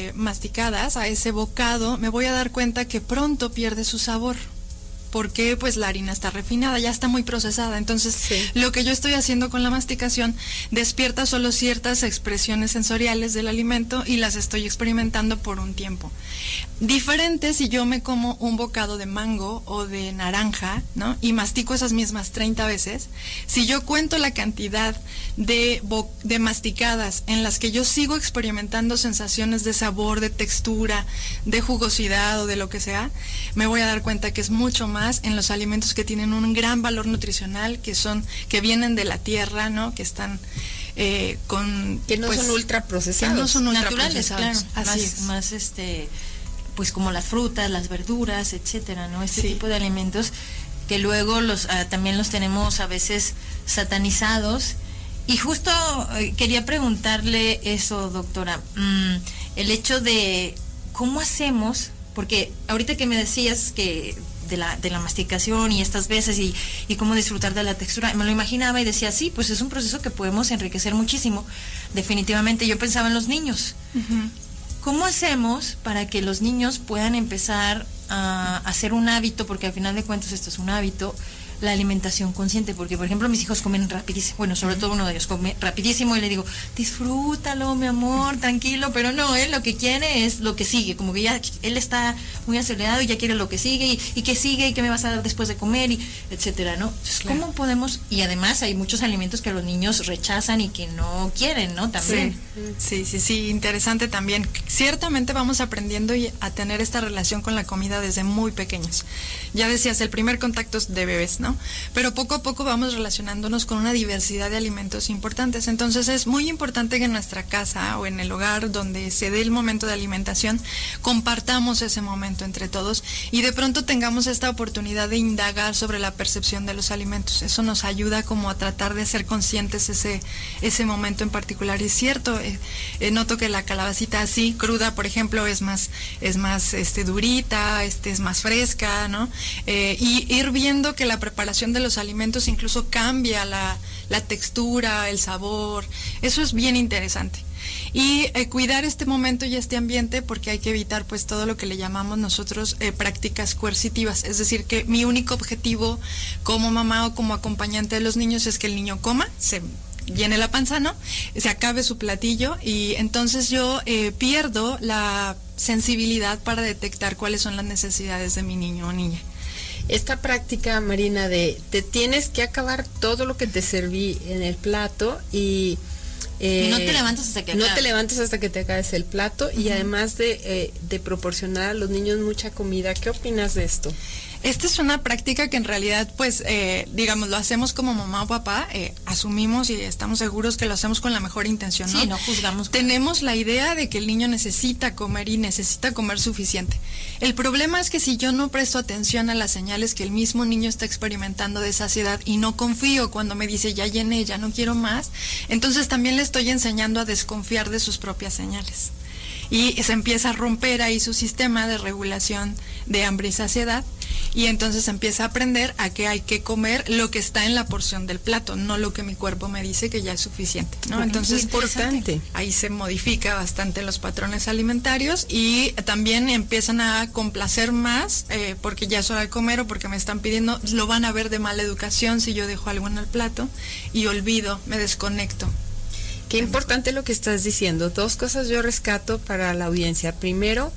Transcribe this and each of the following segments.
masticadas, a ese bocado, me voy a dar cuenta que pronto pierde su sabor. Porque pues la harina está refinada, ya está muy procesada. Entonces, lo que yo estoy haciendo con la masticación despierta solo ciertas expresiones sensoriales del alimento y las estoy experimentando por un tiempo. Diferente si yo me como un bocado de mango o de naranja, ¿no? Y mastico esas mismas 30 veces. Si yo cuento la cantidad de masticadas en las que yo sigo experimentando sensaciones de sabor, de textura, de jugosidad o de lo que sea, me voy a dar cuenta que es mucho más en los alimentos que tienen un gran valor nutricional, que vienen de la tierra, ¿no? Que están que no son ultraprocesados, que no son naturales, claro, así es. Más pues como las frutas, las verduras, etcétera, ¿no? Este tipo de alimentos que luego también los tenemos a veces satanizados. Y justo quería preguntarle eso, doctora, el hecho de cómo hacemos, porque ahorita que me decías que de la masticación y estas veces y cómo disfrutar de la textura, me lo imaginaba y decía, sí, pues es un proceso que podemos enriquecer muchísimo, definitivamente. Yo pensaba en los niños. ¿Cómo hacemos para que los niños puedan empezar a hacer un hábito, porque al final de cuentas esto es un hábito, la alimentación consciente? Porque, por ejemplo, mis hijos comen rapidísimo, bueno, sobre todo uno de ellos come rapidísimo y le digo, disfrútalo, mi amor, tranquilo, pero no, él lo que quiere es lo que sigue, como que ya él está muy acelerado y ya quiere lo que sigue y qué sigue y qué me vas a dar después de comer y etcétera, ¿no? Entonces, ¿cómo podemos? Y además hay muchos alimentos que los niños rechazan y que no quieren, ¿no? También. Sí, interesante también. Ciertamente vamos aprendiendo a tener esta relación con la comida desde muy pequeños. Ya decías, el primer contacto es de bebés, ¿no? Pero poco a poco vamos relacionándonos con una diversidad de alimentos importantes. Entonces es muy importante que en nuestra casa o en el hogar donde se dé el momento de alimentación, compartamos ese momento entre todos y de pronto tengamos esta oportunidad de indagar sobre la percepción de los alimentos. Eso nos ayuda como a tratar de ser conscientes ese momento en particular. Y es cierto, noto que la calabacita así, cruda, por ejemplo, es más durita, es más fresca, ¿no? Y ir viendo que la preparación de los alimentos incluso cambia la textura, el sabor. Eso es bien interesante. Y cuidar este momento y este ambiente, porque hay que evitar pues todo lo que le llamamos nosotros prácticas coercitivas. Es decir, que mi único objetivo como mamá o como acompañante de los niños es que el niño coma, se llene la panza, ¿no? Se acabe su platillo y entonces yo pierdo la sensibilidad para detectar cuáles son las necesidades de mi niño o niña. Esta práctica, Marina, de te tienes que acabar todo lo que te serví en el plato y no te levantas hasta que no te levantas hasta que te acabes el plato, y además de proporcionar a los niños mucha comida. ¿Qué opinas de esto? Esta es una práctica que en realidad, pues, digamos, lo hacemos como mamá o papá, asumimos y estamos seguros que lo hacemos con la mejor intención, ¿no? Sí, no juzgamos. Tenemos la idea de que el niño necesita comer y necesita comer suficiente. El problema es que si yo no presto atención a las señales que el mismo niño está experimentando de saciedad y no confío cuando me dice ya llené, ya no quiero más, entonces también le estoy enseñando a desconfiar de sus propias señales. Y se empieza a romper ahí su sistema de regulación de hambre y saciedad, y entonces empieza a aprender a que hay que comer lo que está en la porción del plato, no lo que mi cuerpo me dice que ya es suficiente, ¿no? Entonces, importante. Ahí se modifica bastante los patrones alimentarios y también empiezan a complacer más porque ya es hora de comer o porque me están pidiendo. Lo van a ver de mala educación si yo dejo algo en el plato y olvido, me desconecto. Qué importante lo que estás diciendo. Dos cosas yo rescato para la audiencia. Primero,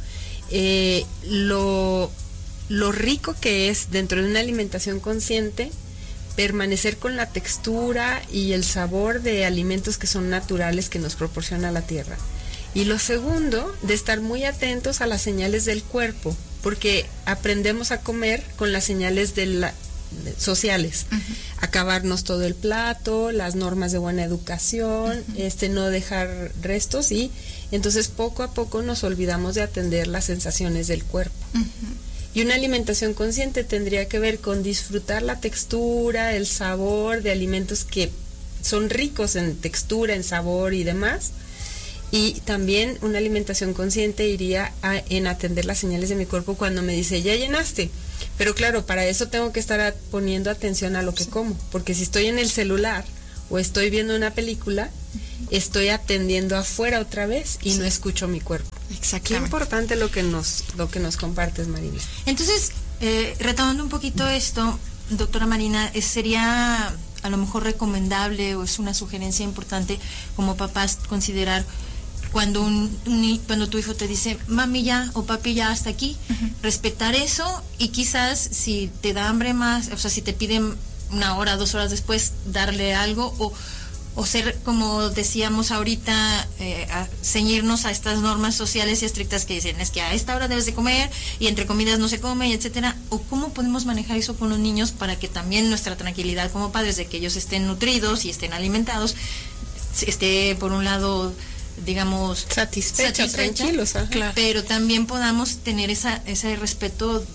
lo rico que es dentro de una alimentación consciente permanecer con la textura y el sabor de alimentos que son naturales, que nos proporciona la tierra. Y lo segundo, de estar muy atentos a las señales del cuerpo, porque aprendemos a comer con las señales sociales. Acabarnos todo el plato, las normas de buena educación, no dejar restos, y entonces poco a poco nos olvidamos de atender las sensaciones del cuerpo. Y una alimentación consciente tendría que ver con disfrutar la textura, el sabor de alimentos que son ricos en textura, en sabor y demás. Y también una alimentación consciente iría en atender las señales de mi cuerpo cuando me dice, ya llenaste. Pero claro, para eso tengo que estar poniendo atención a lo que como, porque si estoy en el celular o estoy viendo una película, estoy atendiendo afuera otra vez y no escucho mi cuerpo. Exactamente. Qué importante lo que nos compartes, Marina. Entonces, retomando un poquito esto, doctora Marina, sería a lo mejor recomendable o es una sugerencia importante como papás considerar cuando cuando tu hijo te dice mami ya o papi ya hasta aquí, respetar eso, y quizás si te da hambre más, o sea, si te piden 1 hora, 2 horas después, darle algo o ser, como decíamos ahorita, ceñirnos a estas normas sociales y estrictas que dicen es que a esta hora debes de comer y entre comidas no se come, y etcétera. O cómo podemos manejar eso con los niños para que también nuestra tranquilidad como padres de que ellos estén nutridos y estén alimentados esté, por un lado, digamos, satisfecha, tranquilos, claro, pero también podamos tener ese respeto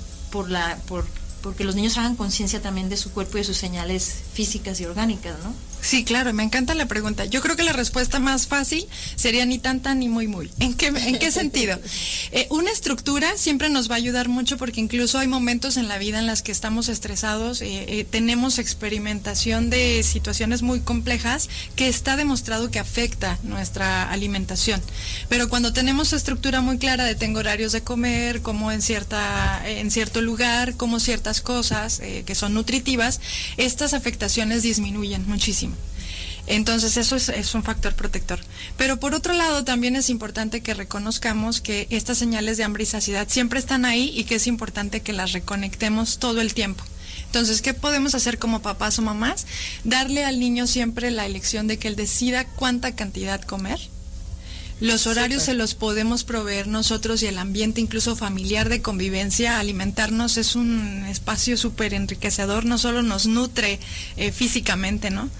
porque los niños hagan conciencia también de su cuerpo y de sus señales físicas y orgánicas, ¿no? Sí, claro, me encanta la pregunta. Yo creo que la respuesta más fácil sería ni tanta ni muy muy. ¿En qué sentido? Una estructura siempre nos va a ayudar mucho, porque incluso hay momentos en la vida en las que estamos estresados, tenemos experimentación de situaciones muy complejas que está demostrado que afecta nuestra alimentación. Pero cuando tenemos estructura muy clara de tengo horarios de comer, como en cierto lugar, como ciertas cosas que son nutritivas, estas afectaciones disminuyen muchísimo. Entonces eso es un factor protector. Pero por otro lado también es importante que reconozcamos que estas señales de hambre y saciedad siempre están ahí y que es importante que las reconectemos todo el tiempo. Entonces, ¿qué podemos hacer como papás o mamás? Darle al niño siempre la elección de que él decida cuánta cantidad comer. Los horarios se los podemos proveer nosotros, y el ambiente incluso familiar de convivencia. Alimentarnos es un espacio súper enriquecedor, no solo nos nutre físicamente, ¿no?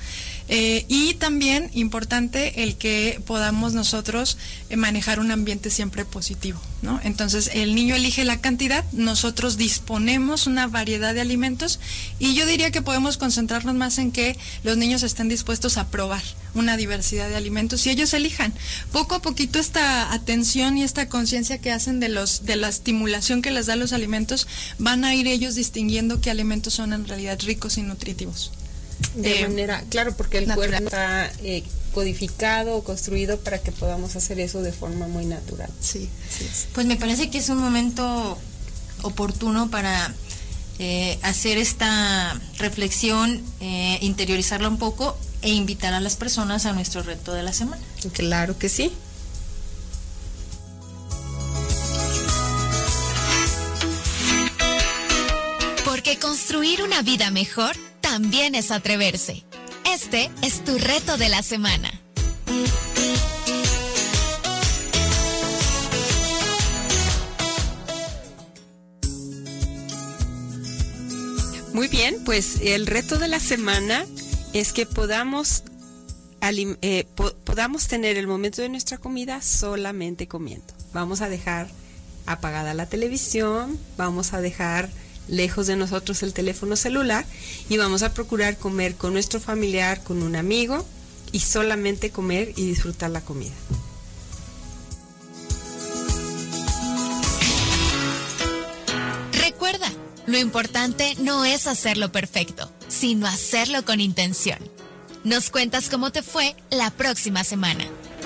Y también importante el que podamos nosotros manejar un ambiente siempre positivo, ¿no? Entonces el niño elige la cantidad, nosotros disponemos una variedad de alimentos, y yo diría que podemos concentrarnos más en que los niños estén dispuestos a probar una diversidad de alimentos y ellos elijan. Poco a poquito esta atención y esta conciencia que hacen de la estimulación que les da los alimentos, van a ir ellos distinguiendo qué alimentos son en realidad ricos y nutritivos. De manera, claro, porque el natural. cuerpo está codificado o construido para que podamos hacer eso de forma muy natural. Sí. Pues me parece que es un momento oportuno para hacer esta reflexión, interiorizarla un poco e invitar a las personas a nuestro reto de la semana. Claro que sí. Porque construir una vida mejor también es atreverse. Este es tu reto de la semana. Muy bien, pues el reto de la semana es que podamos tener el momento de nuestra comida solamente comiendo. Vamos a dejar apagada la televisión, vamos a dejar lejos de nosotros el teléfono celular y vamos a procurar comer con nuestro familiar, con un amigo, y solamente comer y disfrutar la comida. Recuerda, lo importante no es hacerlo perfecto, sino hacerlo con intención. Nos cuentas cómo te fue la próxima semana.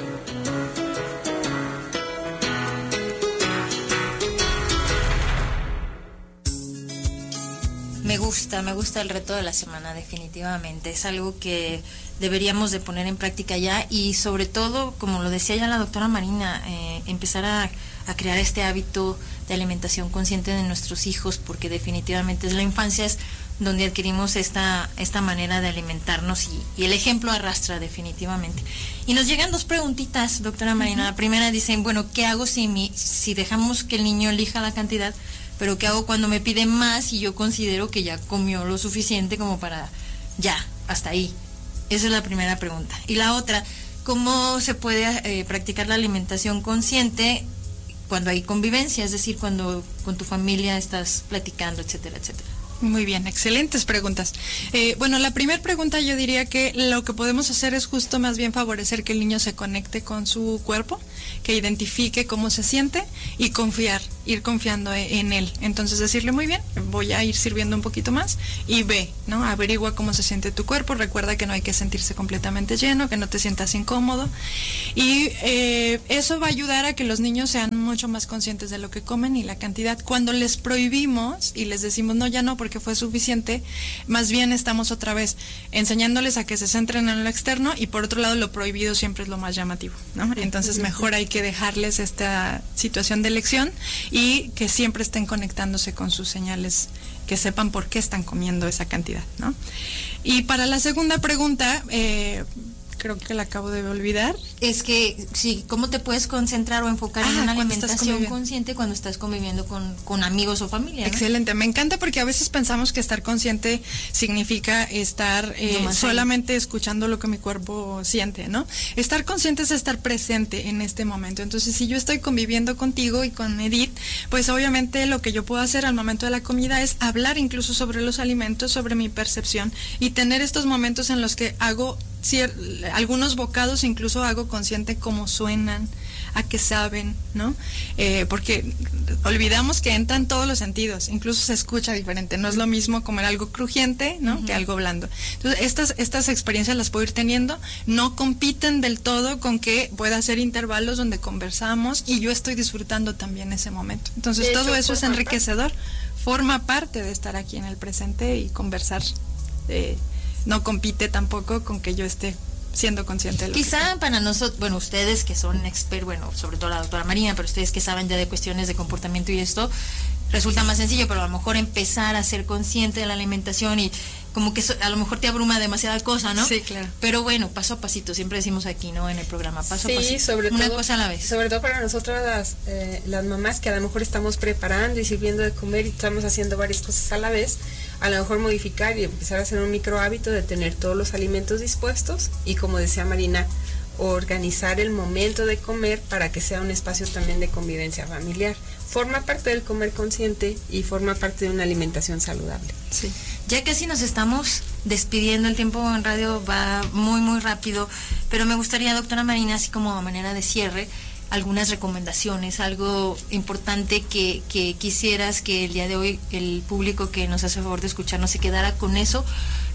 Me gusta el reto de la semana, definitivamente. Es algo que deberíamos de poner en práctica ya, y sobre todo, como lo decía ya la doctora Marina, empezar a crear este hábito de alimentación consciente de nuestros hijos, porque definitivamente es la infancia es donde adquirimos esta manera de alimentarnos, y el ejemplo arrastra definitivamente. Y nos llegan 2 preguntitas, doctora Marina. La primera dice, bueno, ¿qué hago si dejamos que el niño elija la cantidad? Pero ¿qué hago cuando me piden más y yo considero que ya comió lo suficiente como para ya, hasta ahí? Esa es la primera pregunta. Y la otra, ¿cómo se puede practicar la alimentación consciente cuando hay convivencia? Es decir, cuando con tu familia estás platicando, etcétera, etcétera. Muy bien, excelentes preguntas. Bueno, la primera pregunta yo diría que lo que podemos hacer es justo más bien favorecer que el niño se conecte con su cuerpo. que identifique cómo se siente y confiar, ir confiando en él. Entonces decirle, muy bien, voy a ir sirviendo un poquito más y ve, ¿no? Averigua cómo se siente tu cuerpo, recuerda que no hay que sentirse completamente lleno, que no te sientas incómodo, y eso va a ayudar a que los niños sean mucho más conscientes de lo que comen y la cantidad. Cuando les prohibimos y les decimos, no, ya no, porque fue suficiente, más bien estamos otra vez enseñándoles a que se centren en lo externo, y por otro lado lo prohibido siempre es lo más llamativo, ¿no? Entonces mejor hay que dejarles esta situación de elección y que siempre estén conectándose con sus señales, que sepan por qué están comiendo esa cantidad, ¿no? Y para la segunda pregunta, creo que la acabo de olvidar. Es que, sí, ¿cómo te puedes concentrar o enfocar en una alimentación consciente cuando estás conviviendo con amigos o familia, ¿no? Excelente, me encanta, porque a veces pensamos que estar consciente significa estar solamente escuchando lo que mi cuerpo siente, ¿no? Estar consciente es estar presente en este momento. Entonces, si yo estoy conviviendo contigo y con Edith, pues obviamente lo que yo puedo hacer al momento de la comida es hablar incluso sobre los alimentos, sobre mi percepción, y tener estos momentos en los que hago algunos bocados, incluso hago consciente cómo suenan, a qué saben, ¿no? Porque olvidamos que entran todos los sentidos, incluso se escucha diferente, no es lo mismo comer algo crujiente, ¿no? Que algo blando. Entonces, estas experiencias las puedo ir teniendo, no compiten del todo con que pueda hacer intervalos donde conversamos y yo estoy disfrutando también ese momento. Entonces, todo eso es enriquecedor, forma parte de estar aquí en el presente y conversar. No compite tampoco con que yo esté siendo consciente de lo quizá para nosotros, bueno, ustedes que son expertos, bueno, sobre todo la doctora Marina, pero ustedes que saben ya de cuestiones de comportamiento y esto, resulta más sencillo, pero a lo mejor empezar a ser consciente de la alimentación y como que a lo mejor te abruma demasiada cosa, ¿no? Sí, claro. Pero bueno, paso a pasito, siempre decimos aquí, ¿no? En el programa, paso a pasito. Sí, sobre todo, una cosa a la vez. Sobre todo para nosotras las mamás que a lo mejor estamos preparando y sirviendo de comer y estamos haciendo varias cosas a la vez, a lo mejor modificar y empezar a hacer un micro hábito de tener todos los alimentos dispuestos y, como decía Marina, organizar el momento de comer para que sea un espacio también de convivencia familiar. Forma parte del comer consciente y forma parte de una alimentación saludable. Sí. Ya casi nos estamos despidiendo, el tiempo en radio va muy muy rápido, pero me gustaría, doctora Marina, así como a manera de cierre, algunas recomendaciones, algo importante que quisieras que el día de hoy el público que nos hace favor de escucharnos se quedara con eso,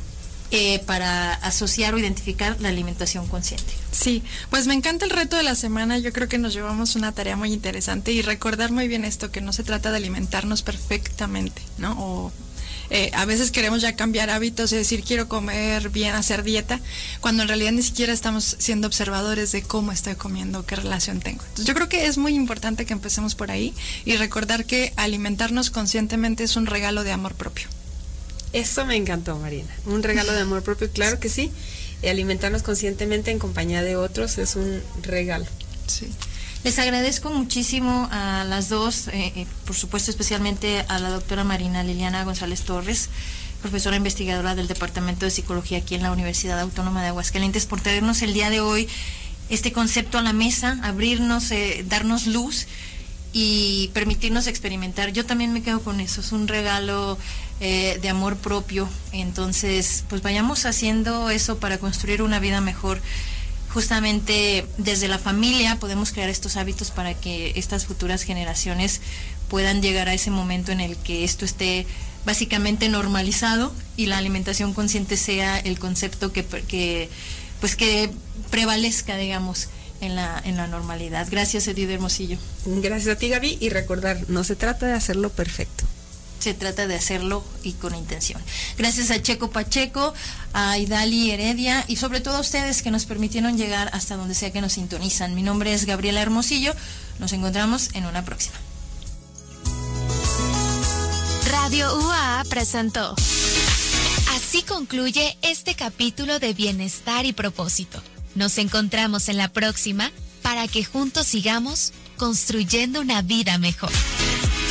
para asociar o identificar la alimentación consciente. Sí, pues me encanta el reto de la semana. Yo creo que nos llevamos una tarea muy interesante y recordar muy bien esto, que no se trata de alimentarnos perfectamente, ¿no? O a veces queremos ya cambiar hábitos y decir quiero comer bien, hacer dieta, cuando en realidad ni siquiera estamos siendo observadores de cómo estoy comiendo, qué relación tengo. Entonces yo creo que es muy importante que empecemos por ahí y recordar que alimentarnos conscientemente es un regalo de amor propio. Eso me encantó, Marina. Un regalo de amor propio, claro que sí. Alimentarnos conscientemente en compañía de otros es un regalo. Sí. Les agradezco muchísimo a las dos, por supuesto especialmente a la doctora Marina Liliana González Torres, profesora investigadora del Departamento de Psicología aquí en la Universidad Autónoma de Aguascalientes, por traernos el día de hoy este concepto a la mesa, abrirnos, darnos luz y permitirnos experimentar. Yo también me quedo con eso, es un regalo de amor propio. Entonces, pues vayamos haciendo eso para construir una vida mejor. Justamente desde la familia podemos crear estos hábitos para que estas futuras generaciones puedan llegar a ese momento en el que esto esté básicamente normalizado y la alimentación consciente sea el concepto que prevalezca, digamos, en la normalidad. Gracias, Edith Hermosillo. Gracias a ti, Gaby, y recordar, no se trata de hacerlo perfecto. Se trata de hacerlo y con intención. Gracias a Checo Pacheco, a Idali Heredia y sobre todo a ustedes que nos permitieron llegar hasta donde sea que nos sintonizan. Mi nombre es Gabriela Hermosillo. Nos encontramos en una próxima. Radio UAA presentó. Así concluye este capítulo de Bienestar y Propósito. Nos encontramos en la próxima para que juntos sigamos construyendo una vida mejor.